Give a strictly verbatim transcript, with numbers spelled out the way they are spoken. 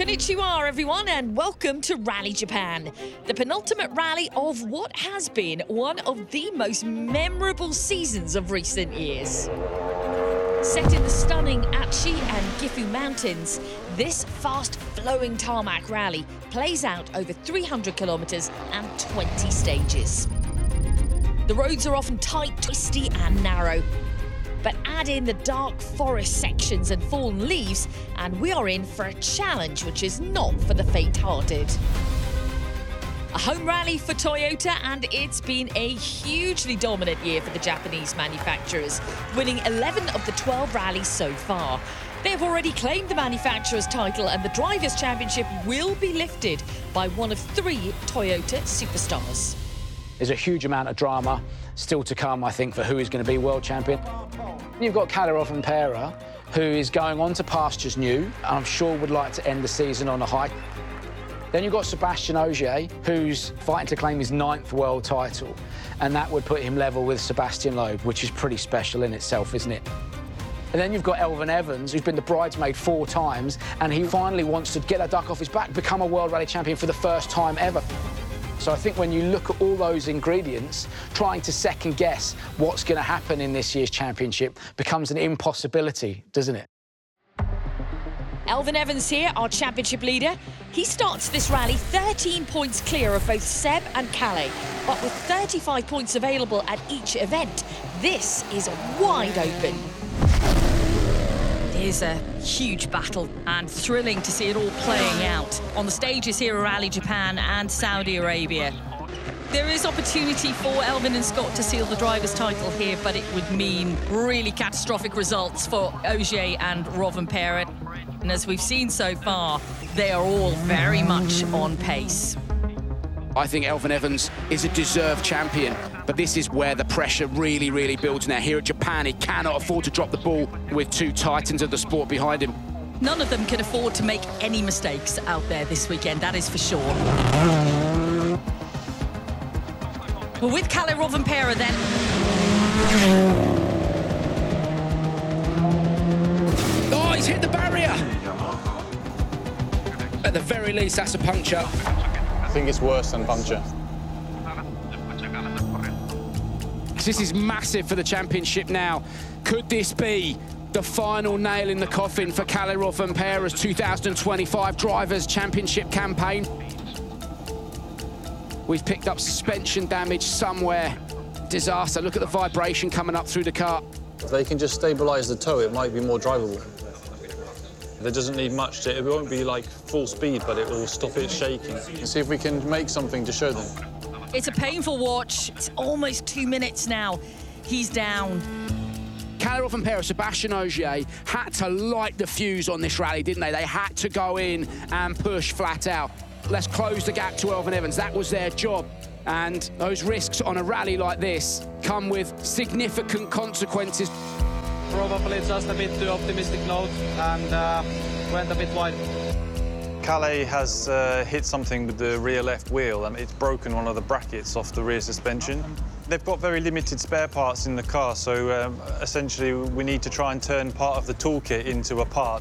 Konnichiwa, everyone, and welcome to Rally Japan, the penultimate rally of what has been one of the most memorable seasons of recent years. Set in the stunning Achi and Gifu Mountains, this fast-flowing tarmac rally plays out over three hundred kilometres and twenty stages. The roads are often tight, twisty and narrow, but add in the dark forest sections and fallen leaves, and we are in for a challenge which is not for the faint-hearted. A home rally for Toyota, and it's been a hugely dominant year for the Japanese manufacturers, winning eleven of the twelve rallies so far. They have already claimed the manufacturer's title, and the Drivers' Championship will be lifted by one of three Toyota superstars. There's a huge amount of drama still to come, I think, for who is going to be world champion. You've got Kalle Rovanperä, who is going on to pastures new, and I'm sure would like to end the season on a high. Then you've got Sébastien Ogier, who's fighting to claim his ninth world title, and that would put him level with Sébastien Loeb, which is pretty special in itself, isn't it? And then you've got Elfyn Evans, who's been the bridesmaid four times, and he finally wants to get a duck off his back, become a World Rally Champion for the first time ever. So I think when you look at all those ingredients, trying to second-guess what's going to happen in this year's championship becomes an impossibility, doesn't it? Elfyn Evans here, our championship leader. He starts this rally thirteen points clear of both Seb and Kalle, but with thirty-five points available at each event, this is wide open. It is a huge battle and thrilling to see it all playing out on the stages here at Rally Japan and Saudi Arabia. There is opportunity for Elfyn and Scott to seal the driver's title here, but it would mean really catastrophic results for Ogier and Rovanperä. And as we've seen so far, they are all very much on pace. I think Elfyn Evans is a deserved champion, but this is where the pressure really, really builds now. Here at Japan, he cannot afford to drop the ball with two titans of the sport behind him. None of them can afford to make any mistakes out there this weekend, that is for sure. Well, with Kalle Rovanperä then... Oh, he's hit the barrier! At the very least, that's a puncture. I think it's worse than puncture. This is massive for the championship now. Could this be the final nail in the coffin for Kalle Rovanperä's two thousand twenty-five Drivers' Championship campaign? We've picked up suspension damage somewhere. Disaster. Look at the vibration coming up through the car. If they can just stabilise the toe, it might be more drivable. There doesn't need much to, it won't be like full speed, but it will stop it shaking. And see if we can make something to show them. It's a painful watch. It's almost two minutes now. He's down. Kalle Rovanperä, Sébastien Ogier had to light the fuse on this rally, didn't they? They had to go in and push flat out. Let's close the gap to Elfyn Evans. That was their job. And those risks on a rally like this come with significant consequences. Probably just a bit too optimistic note and uh, went a bit wide. Kalle has uh, hit something with the rear left wheel and it's broken one of the brackets off the rear suspension. They've got very limited spare parts in the car, so um, essentially we need to try and turn part of the toolkit into a part.